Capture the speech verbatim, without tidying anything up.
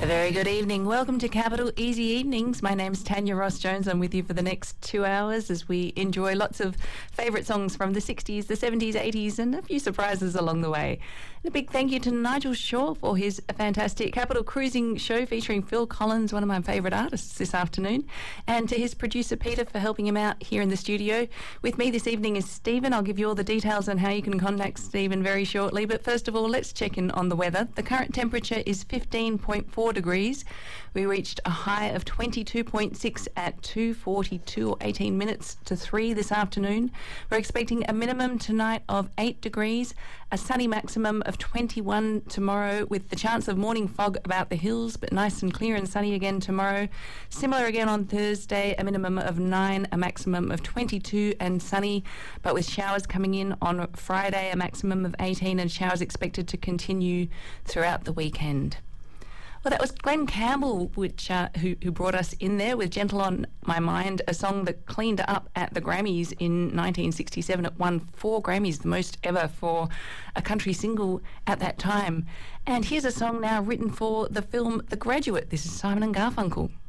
very good evening. Welcome to Capital Easy Evenings. My name's Tanya Ross-Jones. I'm with you for the next two hours as we enjoy lots of favourite songs from the sixties, the seventies, eighties and a few surprises along the way. And a big thank you to Nigel Shaw for his fantastic Capital Cruising show featuring Phil Collins, one of my favourite artists this afternoon, and to his producer Peter for helping him out here in the studio. With me this evening is Stephen. I'll give you all the details on how you can contact Stephen very shortly, but first of all, let's check in on the weather. The current temperature is fifteen point four degrees. We reached a high of twenty-two point six at two forty-two or eighteen minutes to three this afternoon. We're expecting a minimum tonight of eight degrees, a sunny maximum of twenty-one tomorrow with the chance of morning fog about the hills, but nice and clear and sunny again tomorrow. Similar again on Thursday, a minimum of nine, a maximum of twenty-two and sunny, but with showers coming in on Friday, a maximum of eighteen and showers expected to continue throughout the weekend. Well, that was Glenn Campbell, which uh, who, who brought us in there with Gentle on My Mind, a song that cleaned up at the Grammys in nineteen sixty-seven. It won four Grammys, the most ever for a country single at that time. And here's a song now written for the film The Graduate. This is Simon and Garfunkel.